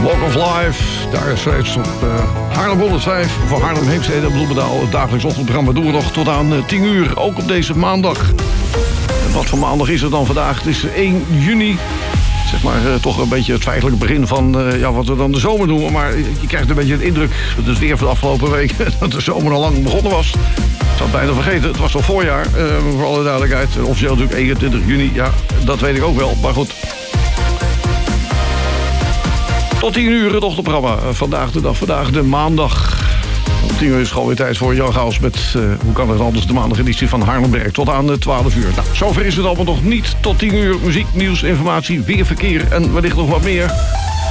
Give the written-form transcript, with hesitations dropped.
Walk of Life, daar is steeds op Haarlem 105 voor Haarlem Heemstede en Bloemendaal. Het dagelijks ochtendprogramma doen we nog tot aan 10 uur, ook op deze maandag. En wat voor maandag is het dan vandaag? Het is 1 juni. Zeg maar toch een beetje het feitelijke begin van wat we dan de zomer noemen. Maar je krijgt een beetje de indruk, dat is weer van de afgelopen week, dat de zomer al lang begonnen was. Ik zou het bijna vergeten, het was toch voorjaar, voor alle duidelijkheid. Officieel natuurlijk 21 juni, ja, dat weet ik ook wel, maar goed. Tot 10 uur het ochtendprogramma. Vandaag de dag, vandaag de maandag. Om 10 uur is gewoon weer tijd voor Jan Gaus met, hoe kan het anders, de maandageditie van Haarlemberg. Tot aan 12 uur. Nou, zover is het allemaal nog niet. Tot 10 uur muziek, nieuws, informatie, weer verkeer en wellicht nog wat meer.